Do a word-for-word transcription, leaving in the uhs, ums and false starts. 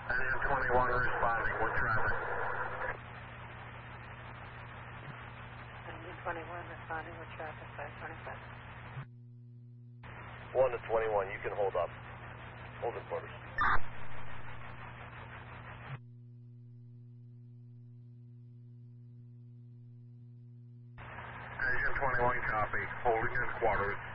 Engine twenty-one responding with traffic. Engine twenty-one responding with traffic, five twenty-five. one to twenty-one, you can hold up. Hold the quarters. Engine twenty-one copy, holding in quarters.